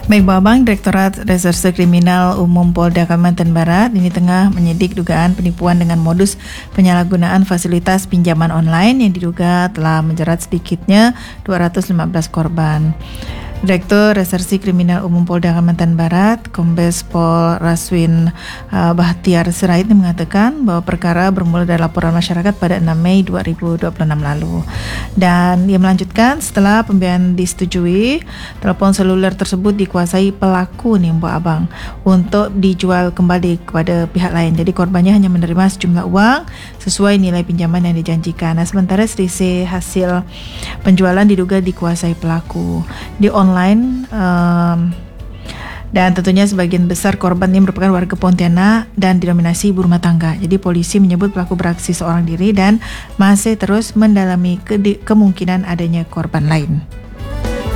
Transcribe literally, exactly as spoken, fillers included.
Baik, Pak Abang, Direktorat Reserse Kriminal Umum Polda Kalimantan Barat ini tengah menyidik dugaan penipuan dengan modus penyalahgunaan fasilitas pinjaman online yang diduga telah menjerat sedikitnya dua ratus lima belas korban. Direktur Reserse Kriminal Umum Polda Kalimantan Barat, Kombes Pol Raswin uh, Bahtiar Sirait mengatakan bahwa perkara bermula dari laporan masyarakat pada enam Mei dua ribu dua puluh enam lalu. Dan ia melanjutkan, setelah pembayaran disetujui, telepon seluler tersebut dikuasai pelaku nih Mbak Abang untuk dijual kembali kepada pihak lain. Jadi korbannya hanya menerima sejumlah uang sesuai nilai pinjaman yang dijanjikan. Nah, sementara selisih hasil penjualan diduga dikuasai pelaku di online, um, dan tentunya sebagian besar korban ini merupakan warga Pontianak dan didominasi ibu rumah tangga. Jadi polisi menyebut pelaku beraksi seorang diri dan masih terus mendalami ke- kemungkinan adanya korban lain.